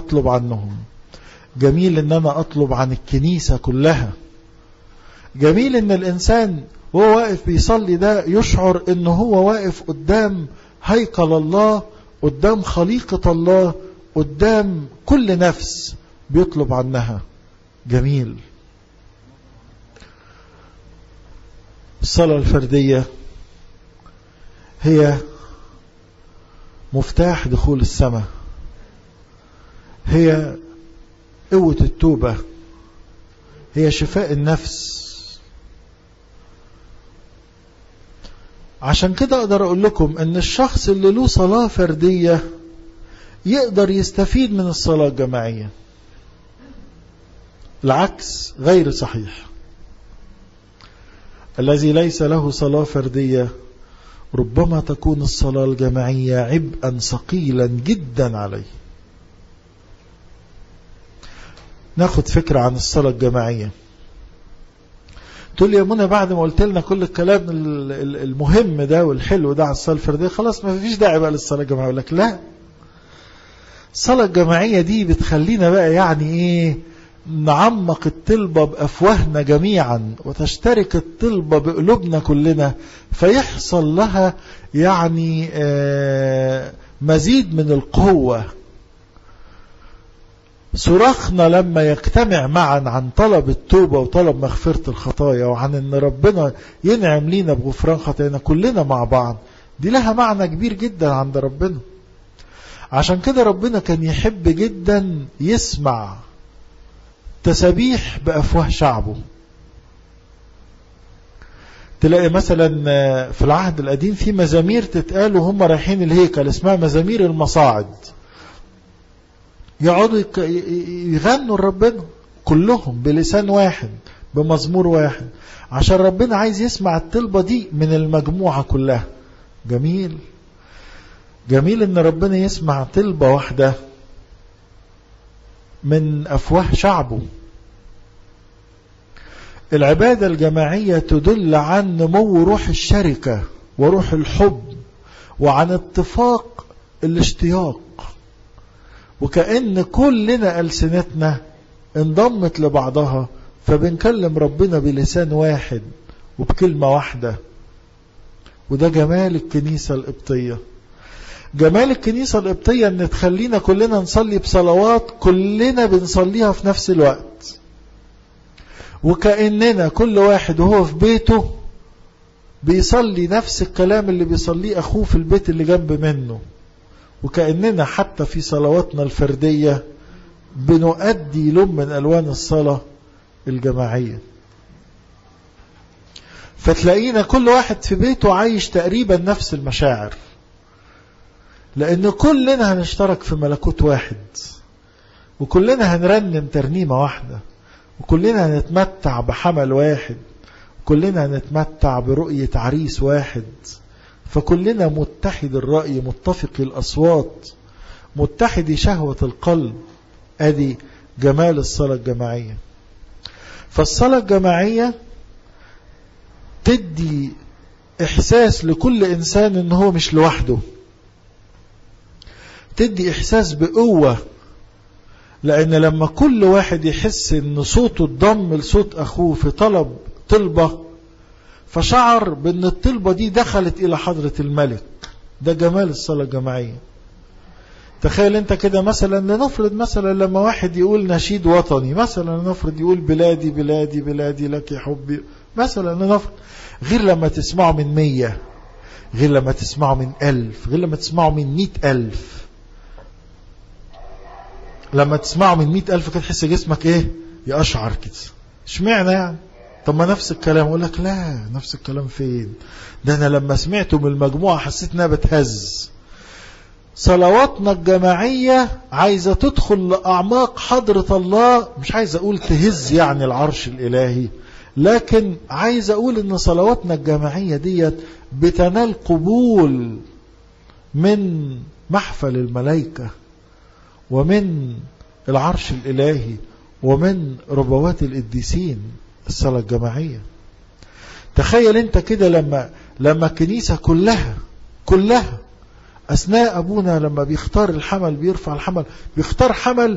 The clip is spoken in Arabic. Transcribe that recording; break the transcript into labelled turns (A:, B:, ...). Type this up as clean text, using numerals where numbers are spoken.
A: أطلب عنهم، جميل ان انا اطلب عن الكنيسة كلها. جميل ان الانسان وهو واقف بيصلي ده يشعر ان هو واقف قدام هيكل الله، قدام خليقة الله، قدام كل نفس بيطلب عنها. جميل. الصلاة الفردية هي مفتاح دخول السماء، هي قوة التوبة، هي شفاء النفس. عشان كده أقدر أقول لكم أن الشخص اللي له صلاة فردية يقدر يستفيد من الصلاة الجماعية. العكس غير صحيح. الذي ليس له صلاة فردية ربما تكون الصلاة الجماعية عبئا ثقيلا جدا عليه. ناخد فكرة عن الصلاة الجماعية. تقول لي يا منى بعد ما قلت لنا كل الكلام المهم ده والحلو ده على الصلاة الفردية خلاص ما فيش داعي بقى للصلاة الجماعية. أقول لك لا، الصلاة الجماعية دي بتخلينا بقى يعني ايه نعمق الطلبة بأفواهنا جميعا وتشترك الطلبة بقلوبنا كلنا، فيحصل لها يعني مزيد من القوة. صراخنا لما يجتمع معا عن طلب التوبة وطلب مغفرة الخطايا وعن ان ربنا ينعم لينا بغفران خطايانا كلنا مع بعض، دي لها معنى كبير جدا عند ربنا. عشان كده ربنا كان يحب جدا يسمع تسبيح بأفواه شعبه. تلاقي مثلا في العهد القديم في مزامير تتقال وهم رايحين الهيكل اسمها مزامير المصاعد، يقعدوا يغنوا لربنا كلهم بلسان واحد بمزمور واحد، عشان ربنا عايز يسمع الطلبة دي من المجموعة كلها. جميل. جميل ان ربنا يسمع طلبة واحدة من أفواه شعبه. العبادة الجماعية تدل عن نمو روح الشركة وروح الحب وعن اتفاق الاشتياق، وكأن كلنا ألسنتنا انضمت لبعضها فبنكلم ربنا بلسان واحد وبكلمة واحدة. وده جمال الكنيسة القبطية. جمال الكنيسة القبطية ان تخلينا كلنا نصلي بصلوات كلنا بنصليها في نفس الوقت، وكأننا كل واحد وهو في بيته بيصلي نفس الكلام اللي بيصليه أخوه في البيت اللي جنب منه، وكأننا حتى في صلواتنا الفردية بنؤدي لون من ألوان الصلاة الجماعية. فتلاقينا كل واحد في بيته عايش تقريبا نفس المشاعر، لأن كلنا هنشترك في ملكوت واحد، وكلنا هنرنم ترنيمة واحدة، وكلنا هنتمتع بحمل واحد، وكلنا هنتمتع برؤية عريس واحد. فكلنا متحد الرأي، متفق الأصوات، متحد شهوة القلب. ادي جمال الصلاة الجماعية. فالصلاة الجماعية تدي إحساس لكل إنسان إن هو مش لوحده، تدي إحساس بقوة، لأن لما كل واحد يحس إن صوته اتضم لصوت أخوه في طلبة فشعر بأن الطلبة دي دخلت إلى حضرة الملك. ده جمال الصلاة الجماعية. تخيل انت كده مثلا، لنفرض مثلا لما واحد يقول نشيد وطني مثلا، لنفرض يقول بلادي بلادي بلادي لك حبي مثلا، لنفرض، غير لما تسمعه من 100، غير لما تسمعه من 1000، غير لما تسمعه من 100,000. لما تسمعه من 100,000 كده تحس جسمك ايه يقشعر كده. اشمعنى يعني؟ طب ما نفس الكلام. اقول لك لا، نفس الكلام فين؟ ده انا لما سمعته من المجموعة حسيت انها بتهز. صلواتنا الجماعية عايزة تدخل لأعماق حضرة الله، مش عايز أقول تهز يعني العرش الإلهي، لكن عايز أقول إن صلواتنا الجماعية ديت بتنال قبول من محفل الملائكة ومن العرش الإلهي ومن ربوات القديسين. الصلاة الجماعية، تخيل انت كده لما الكنيسة كلها أثناء أبونا لما بيختار الحمل، بيرفع الحمل، بيختار حمل